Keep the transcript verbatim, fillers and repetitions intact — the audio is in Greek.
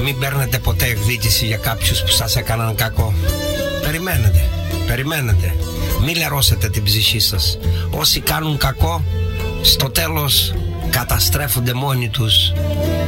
μην παίρνετε ποτέ εκδίκηση για κάποιους που σας έκαναν κακό. Περιμένετε, περιμένετε. Μην λερώσετε την ψυχή σας. Όσοι κάνουν κακό, στο τέλος καταστρέφονται μόνοι τους.